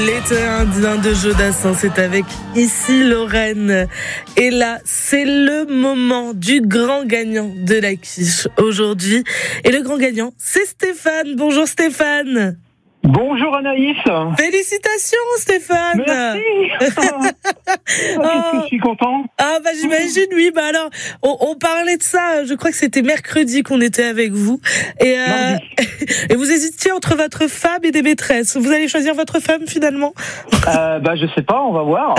L'été de Jodassin, c'est avec Ici Lorraine. Et là, c'est le moment du grand gagnant de la quiche aujourd'hui. Et le grand gagnant, c'est Stéphane. Bonjour Stéphane. Bonjour Anaïs. Félicitations Stéphane. Merci. Qu'est-ce que je suis content. Ah bah j'imagine, oui. Bah alors, on parlait de ça, je crois que c'était mercredi qu'on était avec vous. Et vous hésitiez entre votre femme et des maîtresses. Vous allez choisir votre femme finalement? Je sais pas, on va voir.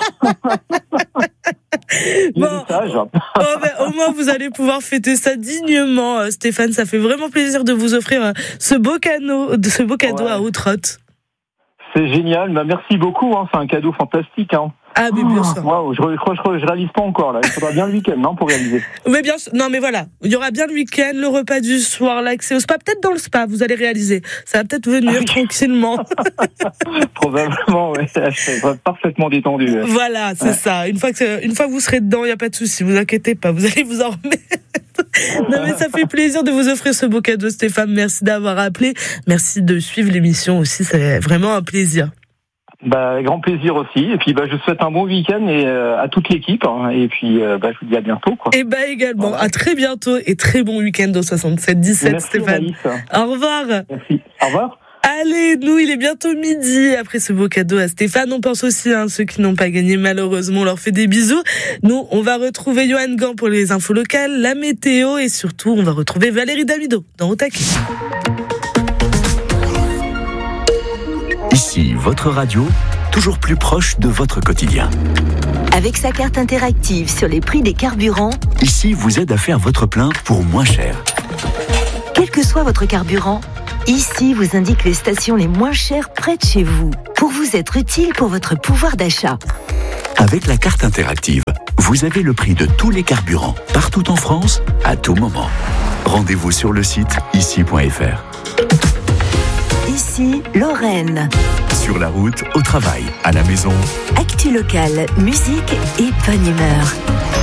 Bon, au moins vous allez pouvoir fêter ça dignement, Stéphane. Ça fait vraiment plaisir de vous offrir ce beau cadeau ouais. À Haute-Rotte. C'est génial, merci beaucoup. C'est un cadeau fantastique. Ah mais bien sûr. Wow, je réalise pas encore là. Il faudra bien le week-end, pour réaliser. Mais bien sûr. Non mais voilà, il y aura bien le week-end, le repas du soir, l'accès au spa, peut-être dans le spa, vous allez réaliser. Ça va peut-être venir tranquillement. Probablement, ouais. Je serai parfaitement détendu. Voilà, c'est ça. Une fois que vous serez dedans, il y a pas de souci. Vous inquiétez pas, vous allez vous en remettre. Non mais ça fait plaisir de vous offrir ce beau cadeau, Stéphane. Merci d'avoir appelé. Merci de suivre l'émission aussi. C'est vraiment un plaisir. Grand plaisir aussi. Et puis, je vous souhaite un bon week-end et à toute l'équipe. Et puis, je vous dis à bientôt, quoi. Et également, voilà. À très bientôt et très bon week-end au 77-17, merci, Stéphane. Alice. Au revoir. Merci. Au revoir. Allez, nous, il est bientôt midi. Après ce beau cadeau à Stéphane, on pense aussi à ceux qui n'ont pas gagné, malheureusement, on leur fait des bisous. Nous, on va retrouver Johan Gant pour les infos locales, la météo et surtout, on va retrouver Valérie Damido dans Au Taquet. Ici, votre radio, toujours plus proche de votre quotidien. Avec sa carte interactive sur les prix des carburants, Ici vous aide à faire votre plein pour moins cher. Quel que soit votre carburant, Ici vous indique les stations les moins chères près de chez vous, pour vous être utile pour votre pouvoir d'achat. Avec la carte interactive, vous avez le prix de tous les carburants, partout en France, à tout moment. Rendez-vous sur le site ici.fr. Ici, Lorraine. Sur la route, au travail, à la maison. Actu locale, musique et bonne humeur.